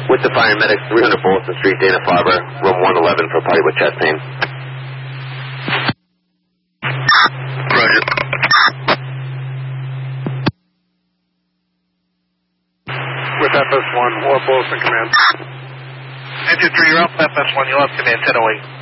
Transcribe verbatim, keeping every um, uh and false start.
With the fire medic, three hundred Bolton Street, Dana-Farber, room one eleven for party with chest pain. Roger. With F S one, or Bolton command. Engine three, you're up, F S one, you'll have command ten oh eight.